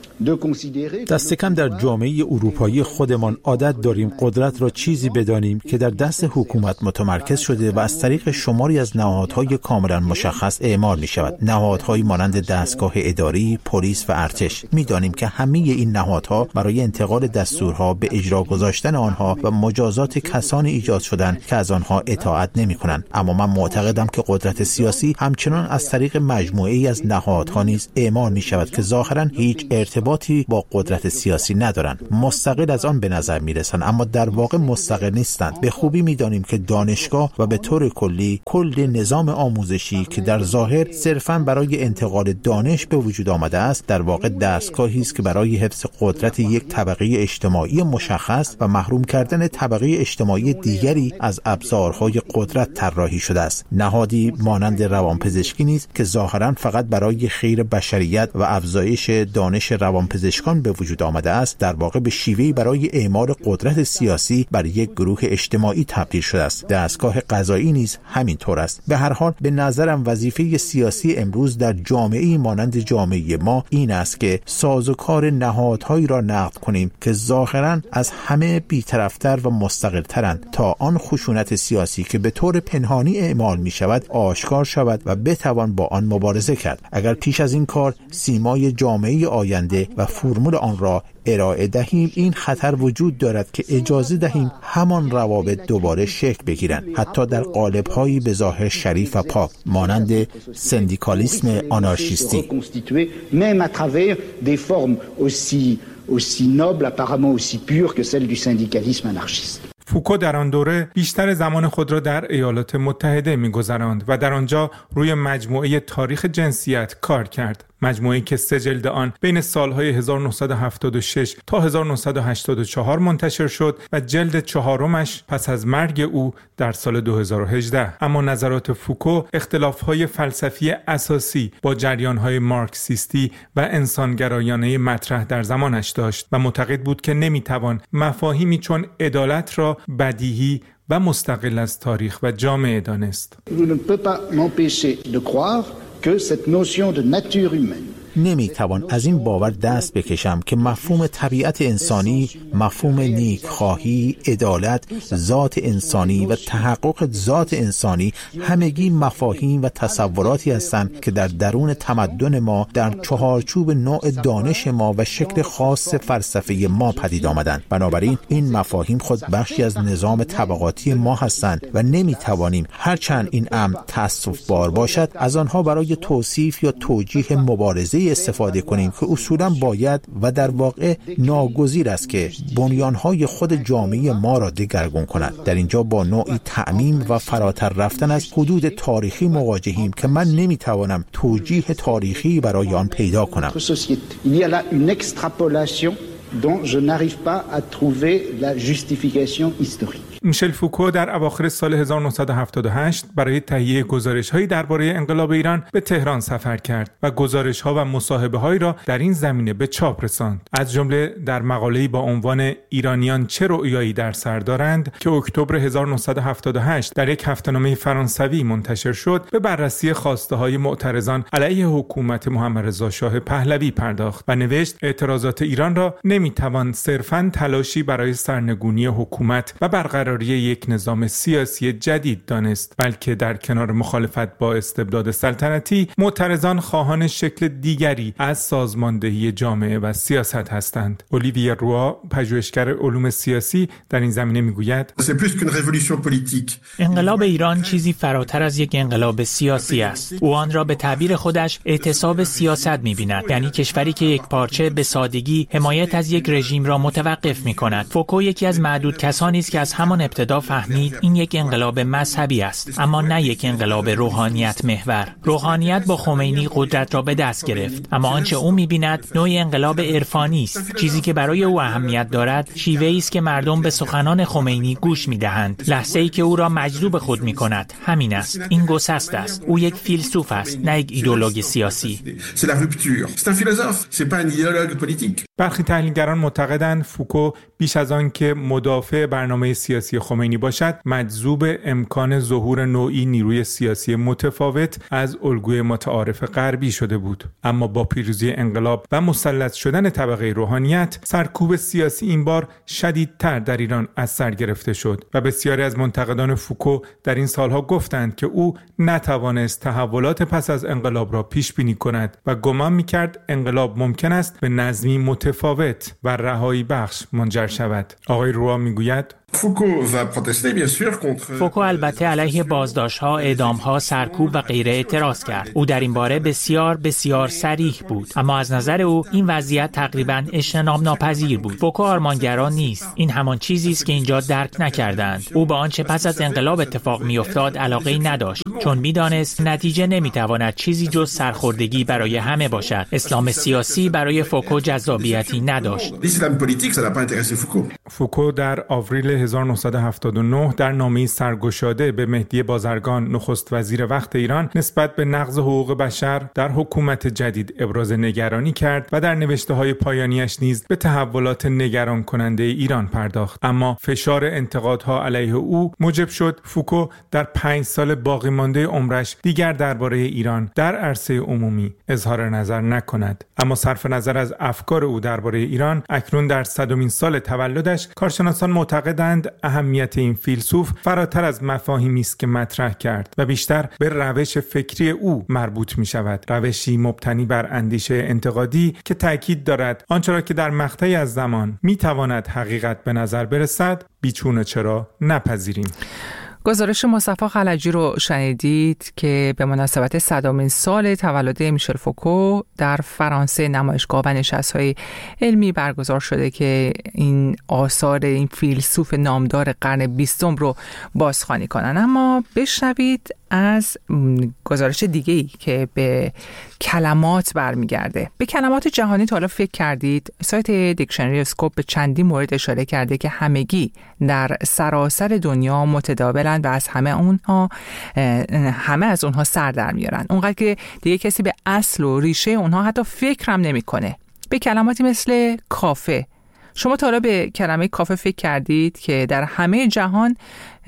دست کم در جامعه اروپایی خودمان عادت داریم قدرت را چیزی بدانیم که در دست حکومت متمرکز شده و از طریق شماری از نهادهای کاملا مشخص اعمال می شود. نهادهایی مانند دستگاه اداری، پلیس و ارتش. می دانیم که همه این نهادها برای انتقال دستورها به اجرا گذاشتن آنها و مجازات کسانی ایجاد شدند که از آنها اطاعت نمی کنند. اما من معتقدم که قدرت سیاسی همچنان از طریق مجموعه‌ای از نهادها نیز اعمال می شود که ظاهراً هیچ ارتباطی با قدرت سیاسی ندارند. مستقل از آن به نظر میرسند اما در واقع مستقل نیستند. به خوبی میدانیم که دانشگاه و به طور کلی کل نظام آموزشی که در ظاهر صرفاً برای انتقال دانش به وجود آمده است، در واقع دستگاهی است که برای حفظ قدرت یک طبقه اجتماعی مشخص و محروم کردن طبقه اجتماعی دیگری از ابزارهای قدرت طراحی شده است. نهادی مانند روانپزشکی نیز که ظاهراً فقط برای خیر بشریت و افزایش دانش روانپزشکان به وجود آمده است، در واقع به شیوهی برای اعمال قدرت سیاسی بر یک گروه اجتماعی تبدیل شده است. دستگاه قضایی نیز همین طور است. به هر حال به نظرم وظیفه سیاسی امروز در جامعه‌ای مانند جامعه ما این است که سازوکار نهادهایی را نقد کنیم که ظاهراً از همه بی‌طرف‌تر و مستقل‌ترند تا آن خشونت سیاسی که به طور پنهانی اعمال می شود آشکار شود و بتوان با آن مبارزه کرد. اگر پیش از این کار سیمای جامعه آینده و فرمول آن را ارائه دهیم، این خطر وجود دارد که اجازه دهیم همان روابط دوباره شکل بگیرند، حتی در قالب‌هایی به ظاهر شریف و پاک مانند سندیکالیسم آنارشیستی. même à travers des formes aussi aussi nobles, apparemment aussi pures que celles du syndicalisme anarchiste. فوکو در آن دوره بیشتر زمان خود را در ایالات متحده می‌گذراند و در آنجا روی مجموعه تاریخ جنسیت کار کرد. مجموعه‌ای که سه جلد آن بین سالهای هزار و نهصد و هفتاد و شش تا هزار و نهصد و هشتاد و چهار منتشر شد و جلد چهارمش پس از مرگ او در سال دو هزار و هجده. اما نظرات فوکو اختلاف‌های فلسفی اساسی با جریان‌های مارکسیستی و انسانگرایانه مطرح در زمانش داشت و معتقد بود که نمی‌توان مفاهیمی چون عدالت را بدیهی و مستقل از تاریخ و جامعه دانست. Je ne peux pas m'empêcher de croire que cette notion de nature humaine نمیتوان از این باور دست بکشم که مفهوم طبیعت انسانی، مفهوم نیکخواهی، عدالت، ذات انسانی و تحقق ذات انسانی همگی مفاهیم و تصوراتی هستند که در درون تمدن ما در چهارچوب نوع دانش ما و شکل خاص فلسفه ما پدید آمدند. بنابراین این مفاهیم خود بخشی از نظام طبقاتی ما هستند و نمیتوانیم هرچند این امر تأسف بار باشد از آنها برای توصیف یا توجیه مبارزه استفاده کنیم که اصولا باید و در واقع ناگزیر است که بنیانهای خود جامعه ما را دگرگون کند. در اینجا با نوعی تعمیم و فراتر رفتن از حدود تاریخی مواجهیم که من نمیتوانم توجیه تاریخی برای آن پیدا کنم. dont je n'arrive pas à trouver la justification historique. میشل فوکو در اواخر سال هزار و نهصد و هفتاد و هشت برای تهیه گزارش‌هایی درباره انقلاب ایران به تهران سفر کرد و گزارش‌ها و مصاحبه‌هایی را در این زمینه به چاپ رساند. از جمله در مقاله‌ای با عنوان ایرانیان چه رؤیایی در سر دارند که اکتبر هزار و نهصد و هفتاد و هشت در یک هفته‌نامه فرانسوی منتشر شد، به بررسی خواسته‌های معترضان علیه حکومت محمد رضا شاه پهلوی پرداخت و نوشت اعتراضات ایران را نمی‌توان صرفاً تلاشی برای سرنگونی حکومت و برقراری یک نظام سیاسی جدید دانست، بلکه در کنار مخالفت با استبداد سلطنتی، معترضان خواهان شکل دیگری از سازماندهی جامعه و سیاست هستند. اولیویه روا، پژوهشگر علوم سیاسی، در این زمینه میگوید انقلاب ایران چیزی فراتر از یک انقلاب سیاسی است. او آن را به تعبیر خودش اعتصاب سیاست می‌بیند، یعنی کشوری که یک پارچه به سادگی حمایت از یک رژیم را متوقف می‌کند. فوکو یکی از معدود کسانی است که از همان ابتدا فهمید این یک انقلاب مذهبی است، اما نه یک انقلاب روحانیت محور. روحانیت با خمینی قدرت را به دست گرفت، اما آنچه او می‌بیند نوعی انقلاب عرفانی است. چیزی که برای او اهمیت دارد شیوه‌ای است که مردم به سخنان خمینی گوش می‌دهند، لحظه‌ای که او را مجذوب خود می‌کند. همین است. این گسست است. او یک فیلسوف است، نه یک ایدئولوژی سیاسی. برخی تحلیلگران معتقدند فوکو بیش از آن که مدافع برنامه سیاسی خمینی باشد، مجذوب امکان ظهور نوعی نیروی سیاسی متفاوت از الگوی متعارف غربی شده بود. اما با پیروزی انقلاب و مسلط شدن طبقه روحانیت، سرکوب سیاسی این بار شدیدتر در ایران از سر گرفته شد و بسیاری از منتقدان فوکو در این سالها گفتند که او نتوانست تحولات پس از انقلاب را پیش بینی کند و گمان می‌کرد انقلاب ممکن است به نظمی متفاوت و رهایی بخش منجر شود. آقای روا میگوید فوکو البته علیه بازداشت‌ها، اعدام‌ها، سرکوب و غیره اعتراض کرد. او در این باره بسیار بسیار صریح بود، اما از نظر او این وضعیت تقریباً اجتناب ناپذیر بود. فوکو آرمانگرا نیست. این همان چیزی است که اینجا درک نکردند. او به آنچه پس از انقلاب اتفاق می‌افتاد علاقه‌ای نداشت، چون می‌دانست نتیجه نمی‌تواند چیزی جز سرخوردگی برای همه باشد. اسلام سیاسی برای فوکو جذابیتی نداشت. فوکو در آوریل هزار و نهصد و هفتاد و نه در نامه‌ای سرگشاده به مهدی بازرگان نخست وزیر وقت ایران نسبت به نقض حقوق بشر در حکومت جدید ابراز نگرانی کرد و در نوشته‌های پایانیش نیز به تحولات نگران کننده ایران پرداخت. اما فشار انتقادها علیه او موجب شد فوکو در پنج سال باقی مانده عمرش دیگر درباره ایران در عرصه عمومی اظهار نظر نکند. اما صرف نظر از افکار او درباره ایران، اکنون در صدمین سال تولدش کارشناسان معتقدند اهمیت این فیلسوف فراتر از مفاهیمی است که مطرح کرد و بیشتر به روش فکری او مربوط می شود. روشی مبتنی بر اندیشه انتقادی که تأکید دارد آنچه را که در مقطعی از زمان می تواند حقیقت به نظر برسد بیچون و چرا نپذیریم. گزارش مصطفی خلجی رو شنیدید که به مناسبت صدمین سال تولد میشل فوکو در فرانسه نمایشگاه و نشست‌های علمی برگزار شده که این آثار این فیلسوف نامدار قرن بیستم رو بازخوانی کنن. اما بشنوید از گزارش دیگه‌ای که به کلمات برمیگرده. به کلمات جهانی تا حالا فکر کردید؟ سایت دیکشنری اسکوپ به چندین مورد اشاره کرده که همگی در سراسر دنیا متداولن و از همه اونها همه از اونها سر در میارن، اونقدر که دیگه کسی به اصل و ریشه اونها حتی فکر هم نمیکنه. به کلماتی مثل کافه. شما تا حالا به کلمه کافه فکر کردید که در همه جهان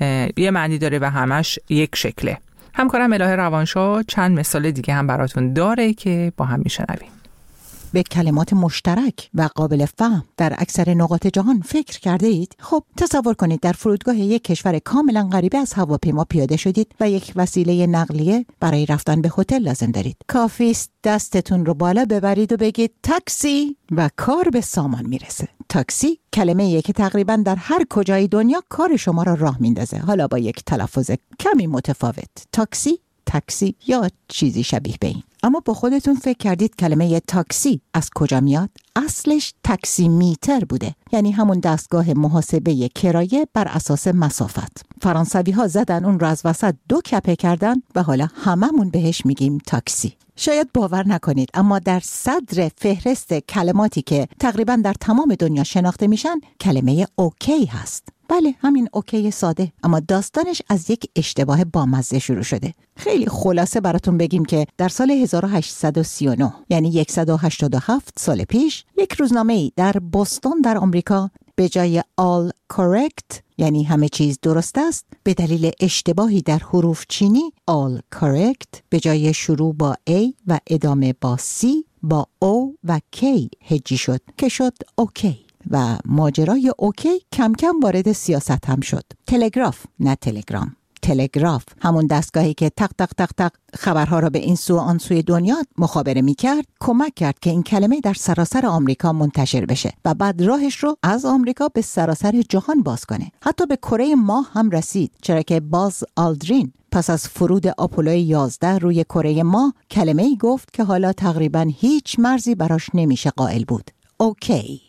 یه معنی داره و همش یک شکله؟ همکارم الهه روانشاه چند مثال دیگه هم براتون داره که با هم میشنویم. به کلمات مشترک و قابل فهم در اکثر نقاط جهان فکر کرده اید؟ خب تصور کنید در فرودگاه یک کشور کاملا غریبه از هواپیما پیاده شدید و یک وسیله نقلیه برای رفتن به هتل لازم دارید. کافی است دستتون رو بالا ببرید و بگید تاکسی و کار به سامان میرسه. تاکسی کلمه‌ایه که تقریبا در هر کجای دنیا کار شما را راه میندازه، حالا با یک تلفظ کمی متفاوت. تاکسی، تاکسی یا چیزی شبیه به این. اما با خودتون فکر کردید کلمه تاکسی از کجا میاد؟ اصلش تاکسی میتر بوده، یعنی همون دستگاه محاسبه کرایه بر اساس مسافت. فرانسوی ها زدن اون رو از وسط دو کپه کردن و حالا هممون بهش میگیم تاکسی. شاید باور نکنید اما در صدر فهرست کلماتی که تقریبا در تمام دنیا شناخته میشن کلمه اوکی هست. بله، همین اوکی ساده، اما داستانش از یک اشتباه بامزه شروع شده. خیلی خلاصه براتون بگیم که در سال هزار و هشتصد و سی و نه، یعنی صد و هشتاد و هفت سال پیش، یک روزنامه‌ای در بوستون در آمریکا به جای all correct، یعنی همه چیز درست است، به دلیل اشتباهی در حروف چینی all correct به جای شروع با A و ادامه با C با O و K هجی شد که شد اوکی. و ماجرای اوکی کم کم وارد سیاست هم شد. تلگراف، نه تلگرام، تلگراف، همون دستگاهی که تق تق تق تق خبرها را به این سو آن سوی دنیا مخابره می‌کرد، کمک کرد که این کلمه در سراسر آمریکا منتشر بشه و بعد راهش رو از آمریکا به سراسر جهان باز کنه. حتی به کره ماه هم رسید، چرا که باز آلدرین پس از فرود آپولو یازده روی کره ماه کلمه‌ای گفت که حالا تقریباً هیچ مرزی براش نمیشه قائل بود. اوکی.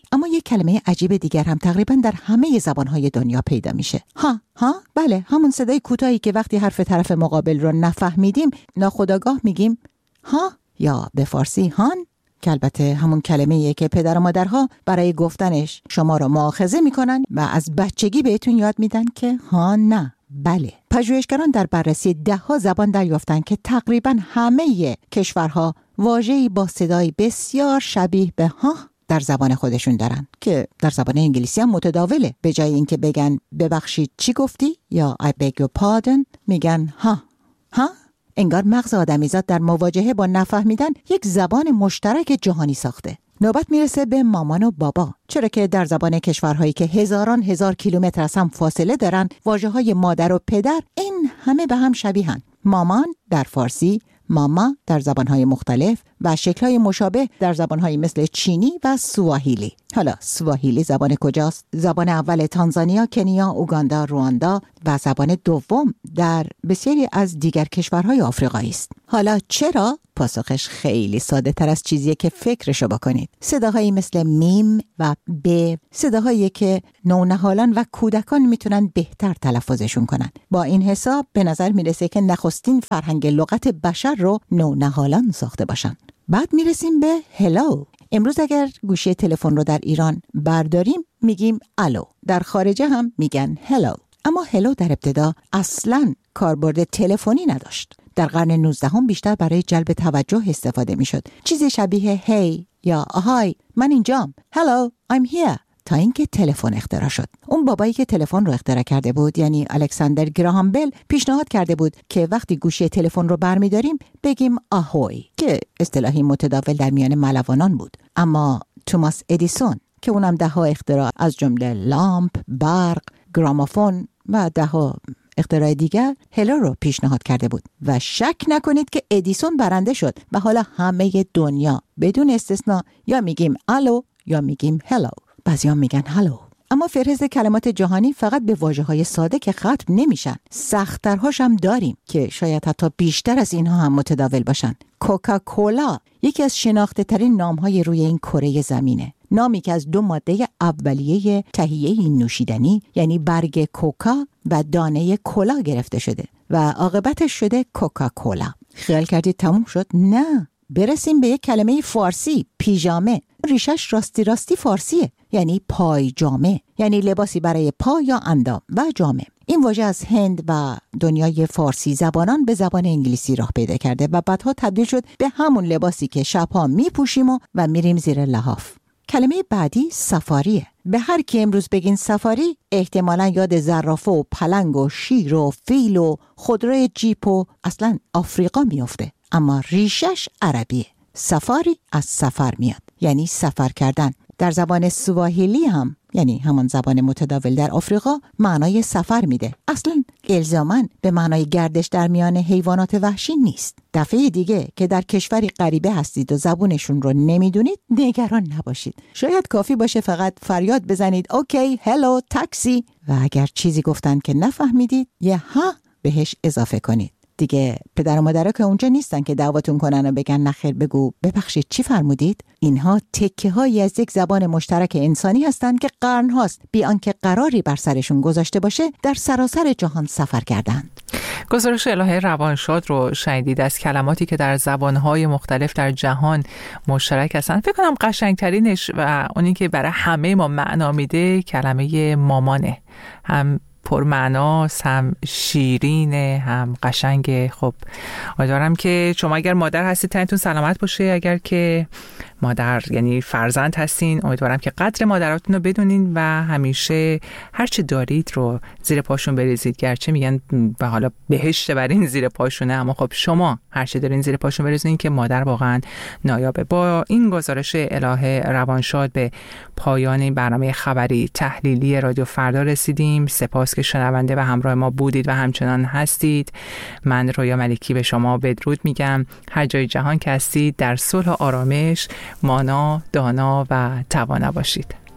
اما یک کلمه عجیب دیگر هم تقریبا در همه زبانهای دنیا پیدا میشه. ها ها بله، همون صدای کوتاهی که وقتی حرف طرف مقابل رو نفهمیدیم ناخودآگاه میگیم ها، یا به فارسی هان، که البته همون کلمه‌ایه که پدر و مادرها برای گفتنش شما رو مؤاخذه میکنن و از بچگی بهتون یاد میدن که ها نه بله. پژوهشگران در بررسی ده ها زبان دریافتن که تقریباً همه کشورها واژه‌ای با صدای بسیار شبیه به ها در زبان خودشون دارن که در زبان انگلیسی هم متداوله. به جای اینکه بگن ببخشید چی گفتی یا I beg your pardon میگن ها ها. انگار مغز آدمیزاد در مواجهه با نفهمیدن یک زبان مشترک جهانی ساخته. نوبت میرسه به مامان و بابا، چرا که در زبان کشورهایی که هزاران هزار کیلومتر از هم فاصله دارن واژه‌های مادر و پدر این همه به هم شبیهن. مامان در فارسی، ماما در زبانهای مختلف و شکل‌های مشابه در زبان‌های مثل چینی و سواحیلی. حالا سواحیلی زبان کجاست؟ زبان اول تانزانیا، کنیا، اوگاندا، رواندا و زبان دوم در بسیاری از دیگر کشورهای آفریقایی است. حالا چرا؟ پاسخش خیلی ساده تر از چیزیه که فکرشو بکنید. صداهایی مثل میم و ب، صداهایی که نونهالان و کودکان میتونن بهتر تلفظشون کنن. با این حساب به نظر میرسه که نخستین فرهنگ لغت بشر رو نونهالان ساخته باشن. بعد میرسیم به هلو. امروز اگر گوشی تلفن رو در ایران برداریم میگیم الو. در خارجه هم میگن هلو. اما هلو در ابتدا اصلاً کاربرد تلفنی نداشت. در قرن نوزدهم بیشتر برای جلب توجه استفاده میشد. چیزی شبیه هی یا آهای من اینجام، هلو I'm here، تا اینکه تلفن اختراع شد. اون بابایی که تلفن رو اختراع کرده بود، یعنی الکساندر گراهام بل، پیشنهاد کرده بود که وقتی گوشی تلفن رو برمی‌داریم بگیم آهوی، که اصطلاحی متداول در میان ملوانان بود. اما توماس ادیسون که اونم ده ها اختراع از جمله لامپ، برق، گرامافون و ده ها اختراع دیگر هلو رو پیشنهاد کرده بود و شک نکنید که ادیسون برنده شد و حالا همه دنیا بدون استثنا یا میگیم الو یا میگیم هلو. بعضی‌ها میگن هلو. اما فهرست کلمات جهانی فقط به واژه‌های ساده که ختم نمیشن، سخت‌ترهاش هم داریم که شاید حتی بیشتر از اینها هم متداول باشن. کوکاکولا یکی از شناخته ترین نام‌های روی این کره زمینه. نامی که از دو ماده اولیه تهیه این نوشیدنی یعنی برگ کوکا و دانه کولا گرفته شده و عاقبتش شده کوکاکولا. خیال کردید تموم شد؟ نه. برسیم به یک کلمه فارسی، پیژامه. ریشش راستی راستی فارسیه، یعنی پایجامه، یعنی لباسی برای پا یا اندام و جامه. این واژه از هند و دنیای فارسی زبانان به زبان انگلیسی راه پیدا کرده و بعدها تبدیل شد به همون لباسی که شبها میپوشیم و, و میریم زیر لحاف. کلمه بعدی سفاریه. به هر کی امروز بگین سفاری احتمالاً یاد زرافه و پلنگ و شیر و فیل و خودروی جیپ و اصلاً آفریقا میفته، اما ریشش عربیه. سفاری از سفر میاد، یعنی سفر کردن. در زبان سواحیلی هم، یعنی همان زبان متداول در آفریقا، معنای سفر میده. اصلا الزاماً به معنای گردش در میان حیوانات وحشی نیست. دفعه دیگه که در کشوری غریبه هستید و زبونشون رو نمیدونید نگران نباشید. شاید کافی باشه فقط فریاد بزنید اوکی، هلو، تاکسی، و اگر چیزی گفتن که نفهمیدید یه ها بهش اضافه کنید. دیگه پدر و مادرها که اونجا نیستن که دعوتون کنن و بگن نخیر بگو ببخشید چی فرمودید. اینها تکه هایی از یک زبان مشترک انسانی هستند که قرن هاست بی آنکه قراری بر سرشون گذاشته باشه در سراسر جهان سفر کردند. گزارش الهه روانشاد رو شنیدید از کلماتی که در زبانهای مختلف در جهان مشترک هستند. فکر کنم قشنگترینش و اونی که برای همه ما معنا میده کلمه مامانه. هم پرمعناست، هم شیرینه، هم قشنگه. خب امیدوارم که شما اگر مادر هستید تنتون سلامت باشه، اگر که مادر یعنی فرزند هستین امیدوارم که قدر مادراتون رو بدونین و همیشه هرچی دارید رو زیر پاشون بریزید. گرچه میگن به حالا بهشت برین زیر پاشونه، اما خب شما هرچی دارین زیر پاشون بریزین که مادر واقعا نایابه. با این گزارش الهه روانشاد به پایان این برنامه خبری تحلیلی رادیو فردا رسیدیم. سپاس که شنونده و همراه ما بودید و همچنان هستید. من رویا ملکی به شما بدرود میگم. هر جای جهان که هستید در صلح و آرامش مانا، دانا و توانا باشید.